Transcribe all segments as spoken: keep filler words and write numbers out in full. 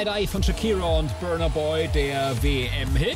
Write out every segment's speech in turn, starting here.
Tie-Dye von Shakira und Burna Boy, der W M-Hit.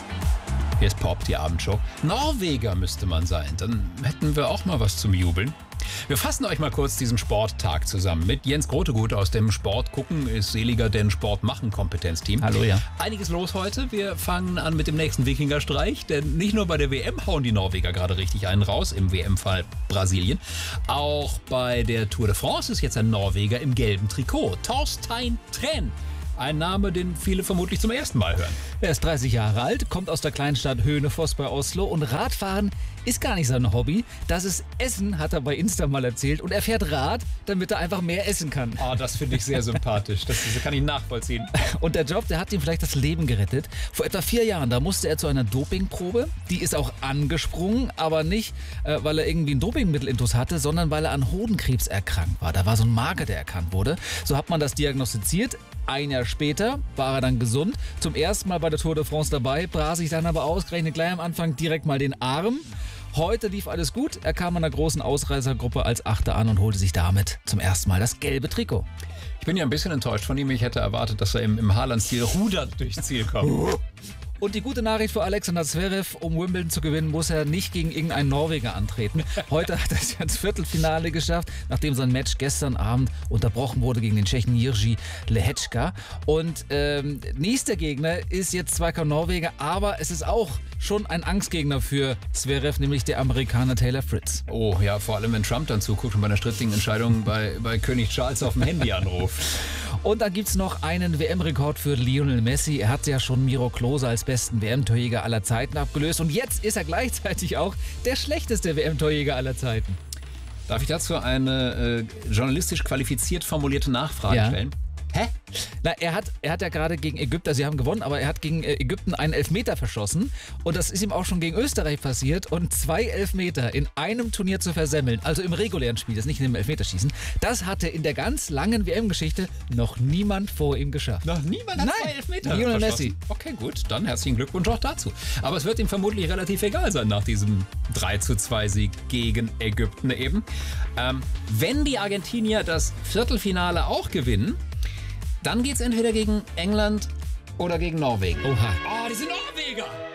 Hier ist Pop, die Abendshow. Norweger müsste man sein, dann hätten wir auch mal was zum Jubeln. Wir fassen euch mal kurz diesen Sporttag zusammen mit Jens Grotegut aus dem Sport gucken, ist seliger denn Sport machen Kompetenzteam. Hallo, ja. Einiges los heute. Wir fangen an mit dem nächsten Wikingerstreich, denn nicht nur bei der W M hauen die Norweger gerade richtig einen raus, im W M-Fall Brasilien. Auch bei der Tour de France ist jetzt ein Norweger im gelben Trikot. Torstein Træn. Ein Name, den viele vermutlich zum ersten Mal hören. Er ist dreißig Jahre alt, kommt aus der Kleinstadt Hönefoss bei Oslo und Radfahren ist gar nicht sein Hobby. Das ist Essen, hat er bei Insta mal erzählt, und er fährt Rad, damit er einfach mehr essen kann. Oh, das finde ich sehr sympathisch. Das, das kann ich nachvollziehen. Und der Job, der hat ihm vielleicht das Leben gerettet. Vor etwa vier Jahren, da musste er zu einer Dopingprobe. Die ist auch angesprungen, aber nicht, äh, weil er irgendwie ein Dopingmittelintus hatte, sondern weil er an Hodenkrebs erkrankt war. Da war so ein Marker, der erkannt wurde. So hat man das diagnostiziert. Ein Jahr später war er dann gesund, zum ersten Mal bei der Tour de France dabei, brach sich dann aber ausgerechnet gleich am Anfang direkt mal den Arm. Heute lief alles gut, er kam an einer großen Ausreißergruppe als Achter an und holte sich damit zum ersten Mal das gelbe Trikot. Ich bin ja ein bisschen enttäuscht von ihm, ich hätte erwartet, dass er im, im Haaland-Stil rudert durchs Ziel kommt. Und die gute Nachricht für Alexander Zverev: Um Wimbledon zu gewinnen, muss er nicht gegen irgendeinen Norweger antreten. Heute hat er es ja ins Viertelfinale geschafft, nachdem sein Match gestern Abend unterbrochen wurde gegen den Tschechen Jiří Lehečka. Und ähm, nächster Gegner ist jetzt zwar kein Norweger, aber es ist auch schon ein Angstgegner für Zverev, nämlich der Amerikaner Taylor Fritz. Oh ja, vor allem wenn Trump dann zuguckt und bei einer strittigen Entscheidung bei, bei König Charles auf dem Handy anruft. Und dann gibt es noch einen W M-Rekord für Lionel Messi. Er hat ja schon Miro Klose als besten W M-Torjäger aller Zeiten abgelöst. Und jetzt ist er gleichzeitig auch der schlechteste W M-Torjäger aller Zeiten. Darf ich dazu eine äh, journalistisch qualifiziert formulierte Nachfrage Ja. stellen? Hä? Na, er hat, er hat ja gerade gegen Ägypten, sie haben gewonnen, aber er hat gegen äh, Ägypten einen Elfmeter verschossen. Und das ist ihm auch schon gegen Österreich passiert. Und zwei Elfmeter in einem Turnier zu versemmeln, also im regulären Spiel, das nicht in dem Elfmeterschießen, das hatte in der ganz langen W M-Geschichte noch niemand vor ihm geschafft. Noch niemand hat Nein, zwei Elfmeter Lionel verschossen. Messi. Okay, gut, dann herzlichen Glückwunsch auch dazu. Aber es wird ihm vermutlich relativ egal sein nach diesem drei zu zwei Sieg gegen Ägypten eben. Ähm, wenn die Argentinier das Viertelfinale auch gewinnen, dann geht's entweder gegen England oder gegen Norwegen. Oha. Oh, die sind Norweger!